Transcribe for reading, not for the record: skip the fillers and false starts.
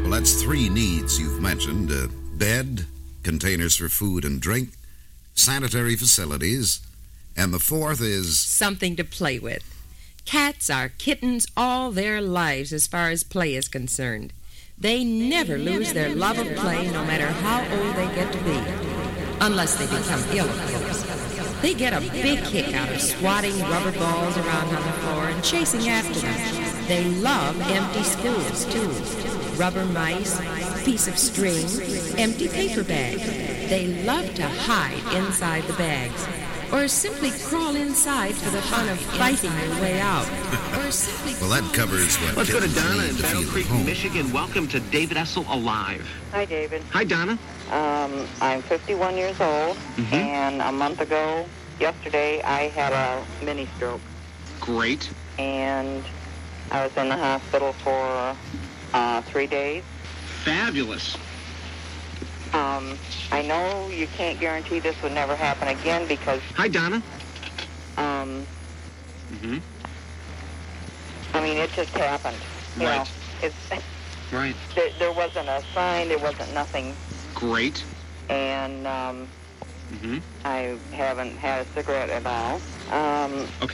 Well, that's three needs you've mentioned. Bed, containers for food and drink, sanitary facilities, and the fourth is... something to play with. Cats are kittens all their lives as far as play is concerned. They never lose their love of play no matter how old they get to be. Unless they become ill, of course. They get a big kick out of swatting rubber balls around on the floor and chasing after them. They love empty spools, too. Rubber mice, piece of string, empty paper bag. They love to hide inside the bags, or simply crawl inside for the fun of fighting their way out. Well, that covers what Let's go to kittens Donna need in to Battle feel Creek, at home. Michigan. Welcome to David Essel Alive. Hi, David. Hi, Donna. I'm 51 years old, and a month ago, yesterday, I had a mini stroke, Great. and I was in the hospital for 3 days. Fabulous. I know you can't guarantee this would never happen again because, Hi, Donna. I mean, it just happened. You Right. know, it's, Right. there wasn't a sign, there wasn't nothing, Great. and I haven't had a cigarette at all. Okay.